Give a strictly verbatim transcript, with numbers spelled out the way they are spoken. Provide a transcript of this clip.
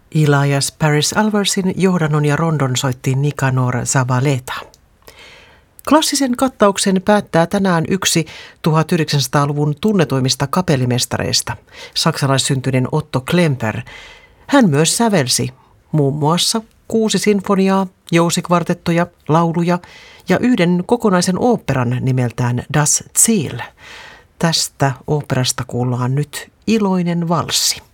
Elias Paris Alvarsin johdannon ja rondon soitti Nicanor Zabaleta. Klassisen kattauksen päättää tänään yksi tuhatyhdeksänsataaluvun tunnetuimmista kapellimestareista, saksalaissyntyinen Otto Klemper. Hän myös sävelsi muun muassa kuusi sinfoniaa, jousikvartettoja, lauluja ja yhden kokonaisen oopperan nimeltään Das Ziel. Tästä oopperasta kuullaan nyt Iloinen valssi.